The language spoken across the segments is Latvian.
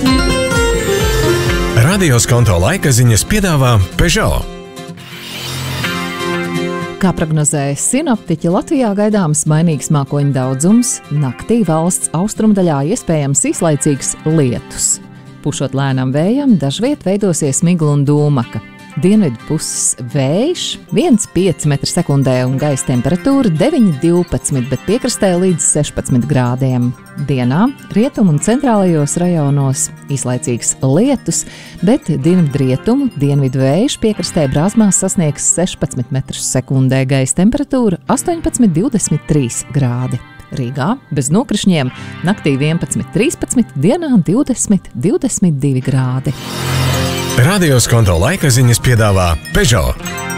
Radio Skonto laika ziņas piedāvā Peugeot. Kā prognozēja sinoptiķi, Latvijā gaidāms mainīgs mākoņu daudzums, naktī valsts austrumdaļā iespējams īslaicīgs lietus. Pušot lēnam vējam, dažviet veidosies migla un dūmaka. Dienvidu puses vējš 1,5 m/sekundē un gaisa temperatūra 9,12, bet piekrastē līdz 16 grādiem. Dienā rietumu un centrālajos rajonos īslaicīgs lietus, bet dienvidrietumu dienvidu vējš piekrastē Brāzmās sasniegs 16 m/sekundē, gaisa temperatūra 18,23 grādi. Rīgā bez nokrišņiem naktī 11,13, dienā 20,22 grādi. Radio Skonto laika ziņas piedāvā Peugeot.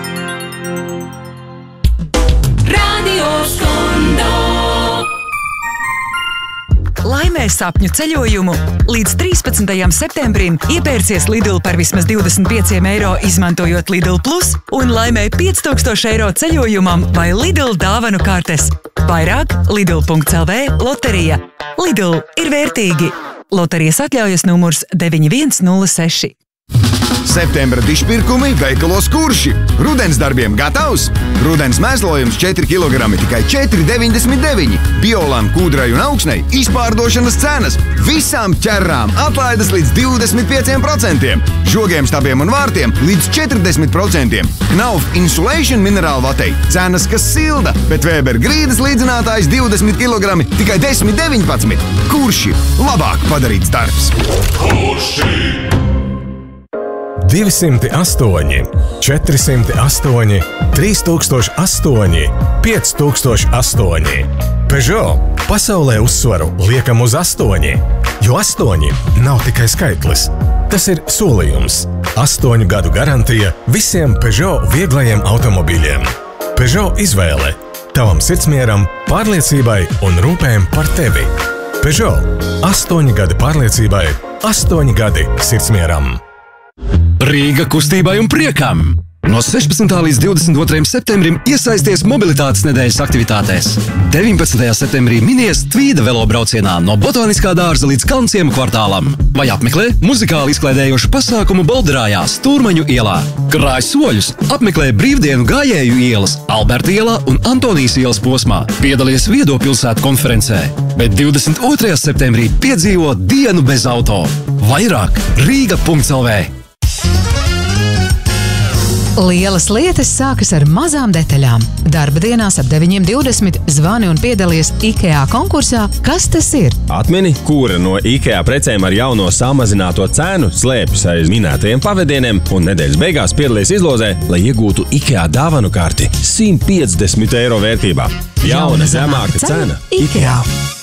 Radio Skonto. Laimē sapņu ceļojumu! Līdz 13. septembrim iepērcies Lidl par vismaz 25 eiro, izmantojot Lidl Plus, un laimē 5000 eiro ceļojumam vai Lidl dāvanu kartes. Vairāk Lidl.lv loterija. Lidl ir vērtīgi. Loterijas atļaujas numurs 9106. Septembra dišpirkumi veikalos Kurši. Rudens darbiem gatavs? Rudens mēslojums 4 kg tikai 4,99. Biolan kūdrai un augsnei izpārdošanas cenas. Visām ķerrām atlaides līdz 25%. Žogiem, stabiem un vārtiem līdz 40%. Knauf Insulation minerālvatei cenas, kas silda, bet Weber grīdas līdzinātājs 20 kg tikai 10,19. Kurši labāk padarīts darbs. Kurši! 208, 408, 3008, 5008. Peugeot pasaulē uzsvaru liekam uz 8, jo 8 nav tikai skaitlis. Tas ir solījums. 8 gadu garantija visiem Peugeot vieglajiem automobīļiem. Peugeot izvēle tavam sirdsmieram, pārliecībai un rūpēm par tevi. Peugeot 8 gadi pārliecībai, 8 gadi sirdsmieram. Rīga kustībai un priekam! No 16. līdz 22. septembrim iesaisties mobilitātes nedēļas aktivitātēs. 19. septembrī minies Tvīda velobraucienā no Botāniskā dārza līdz Kalnciemu kvartālam. Vai apmeklē muzikāli izklaidējošu pasākumu Bolderājā, Stūrmaņu ielā. Krāj soļus, apmeklē brīvdienu gājēju ielas, Alberta ielā un Antonijas ielas posmā. Piedalies Viedo pilsētu konferencē. Bet 22. septembrī piedzīvo dienu bez auto. Vairāk Rīga.lv. Lielas lietas sākas ar mazām detaļām. Darba dienās ap 9:20 zvani un piedalies IKEA konkursā Kas tas ir? Atmini, kura no IKEA precēm ar jauno samazināto cenu slēpjas aiz minētajiem pavadieniem un nedēļas beigās piedalies izlozē, lai iegūtu IKEA dāvanu karti 150 eiro vērtībā. Jauna zemāka cena IKEA.